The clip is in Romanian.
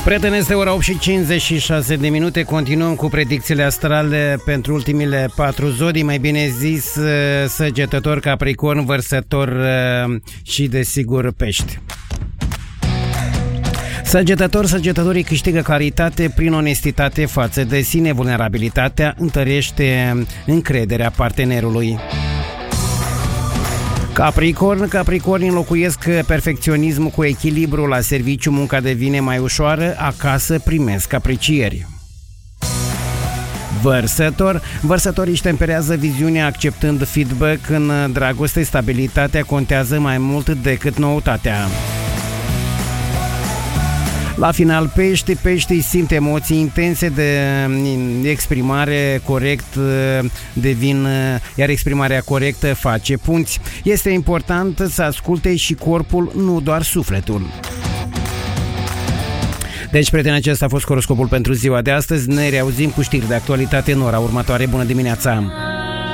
Prieteni, este ora 8:56. Continuăm cu predicțiile astrale pentru ultimile 4 zodii, mai bine zis Săgetător, Capricorn, Vărsător și desigur Pești. Săgetătorii câștigă claritate prin onestitate față de sine. Vulnerabilitatea întărește încrederea partenerului. Capricorni înlocuiesc perfecționismul cu echilibru. La serviciu munca devine mai ușoară, acasă primesc aprecieri. Vărsătorii își temperează viziunea acceptând feedback. În dragoste, stabilitatea contează mai mult decât noutatea. La final, Peștii simt emoții intense de exprimare corect iar exprimarea corectă face punți. Este important să asculte și corpul, nu doar sufletul. Deci, prieteni, acesta a fost horoscopul pentru ziua de astăzi. Ne reauzim cu știri de actualitate în ora următoare. Bună dimineața!